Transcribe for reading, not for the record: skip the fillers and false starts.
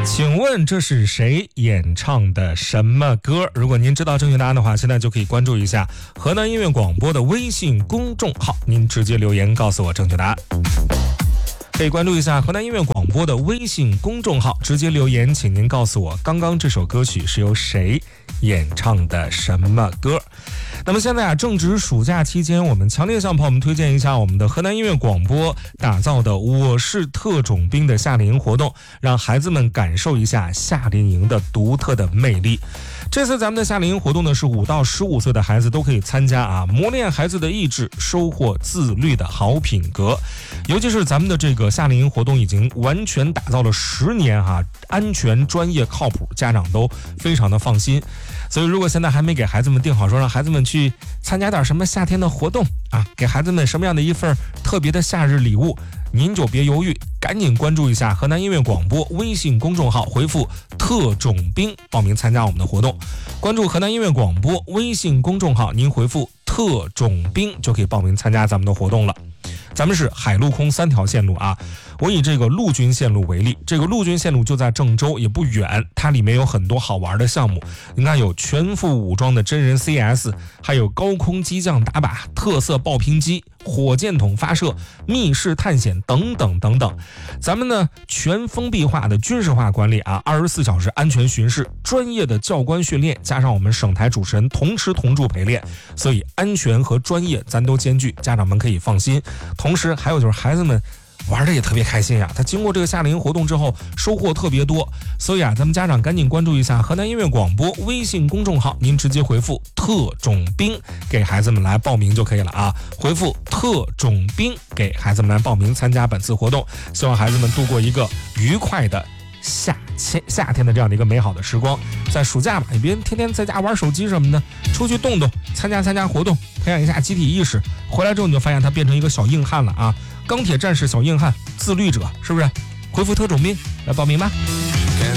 请问这是谁演唱的什么歌？如果您知道正确答案的话，现在就可以关注一下河南音乐广播的微信公众号，您直接留言告诉我正确答案。可以关注一下河南音乐广播的微信公众号，直接留言，请您告诉我刚刚这首歌曲是由谁演唱的什么歌。那么现在正值暑假期间，我们强烈向朋友们推荐一下我们的河南音乐广播打造的我是特种兵的夏令营活动，让孩子们感受一下夏令营的独特的魅力。这次咱们的夏令营活动呢，是5到15岁的孩子都可以参加啊，磨练孩子的意志，收获自律的好品格。尤其是咱们的这个夏令营活动已经完全打造了10年哈，安全、专业、靠谱，家长都非常的放心。所以如果现在还没给孩子们定好说让孩子们去参加点什么夏天的活动啊，给孩子们什么样的一份特别的夏日礼物，您就别犹豫，赶紧关注一下河南音乐广播微信公众号，回复特种兵报名参加我们的活动。关注河南音乐广播微信公众号，您回复特种兵就可以报名参加咱们的活动了。咱们是海陆空3条线路啊，我以这个陆军线路为例，这个陆军线路就在郑州，也不远，它里面有很多好玩的项目。你看，有全副武装的真人 CS， 还有高空机降打靶、特色爆屏机、火箭筒发射、密室探险等等等等。咱们呢全封闭化的军事化管理啊，24小时安全巡视，专业的教官训练，加上我们省台主持人同吃同住陪练，所以安全和专业咱都兼具，家长们可以放心。同时还有就是孩子们玩的也特别开心呀，他经过这个夏令营活动之后收获特别多，所以啊，咱们家长赶紧关注一下河南音乐广播微信公众号，您直接回复特种兵给孩子们来报名就可以了啊，回复特种兵给孩子们来报名参加本次活动，希望孩子们度过一个愉快的夏天的这样的一个美好的时光。在暑假嘛，也别天天在家玩手机什么的，出去动动，参加活动，培养一下集体意识。回来之后你就发现他变成一个小硬汉了啊，钢铁战士小硬汉，自律者，是不是？回复特种兵来报名吧。